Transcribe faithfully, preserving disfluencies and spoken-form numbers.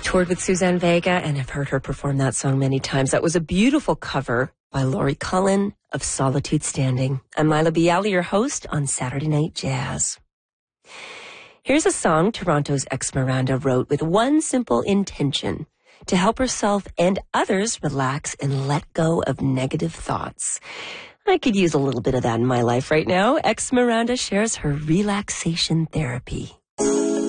toured with Suzanne Vega and have heard her perform that song many times. That was a beautiful cover by Laurie Cullen of Solitude Standing. I'm Lila Bialy, your host on Saturday Night Jazz. Here's a song Toronto's Ex Miranda wrote with one simple intention: to help herself and others relax and let go of negative thoughts. I could use a little bit of that in my life right now. Ex Miranda shares her relaxation therapy.